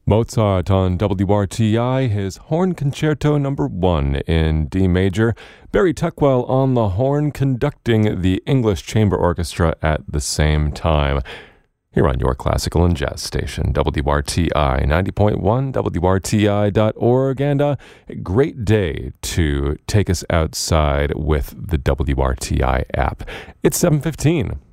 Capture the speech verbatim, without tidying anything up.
Mozart on W R T I, his Horn Concerto number one in D major. Barry Tuckwell on the horn conducting the English Chamber Orchestra at the same time. Here on your classical and jazz station, W R T I ninety point one, W R T I dot org, and a great day to take us outside with the W R T I app. It's seven fifteen.